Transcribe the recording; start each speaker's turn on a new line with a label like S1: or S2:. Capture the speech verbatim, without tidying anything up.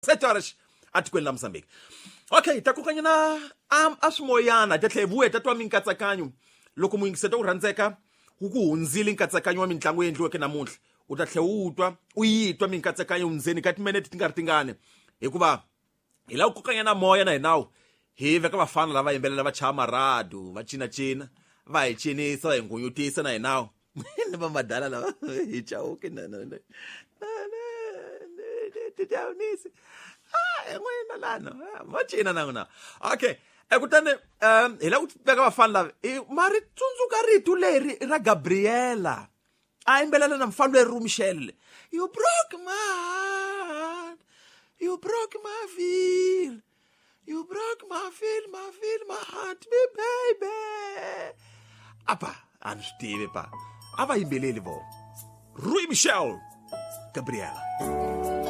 S1: sete horas atikweni la Mozambique. Okay, takukanya na am asmoyana tatle vuye tatwa minkatsakanyo loko muingiseta u rhandzeka ku hundzile nkatsakanyo wa mitlangu endliweke namuntlha u ta tlhe u utwa u yitwa minkatsakanyo ndzeni ka timinete tingari tingane hikuva hi la ku kokanya na moya na hinawu hi veka vafana lava yimbelela va chama radu va cina cina va hi cinisa va hi ngunyutisa na hinawu ni va madala lava hi chauke na na na titaunisi ah ngwena lana va cina na ngona. Okay, ekutani um hi la ku veka vafana lava mari tsundzuka rito leri ra Gabriela a yimbelela na mfana loyi Michelle. You broke my heart, you broke my feel, you broke my feel, my feel, my heart, me baby. Apa, ani swi tivi pa. Ava yimbeleli vo. Rui Michelle, Gabriela.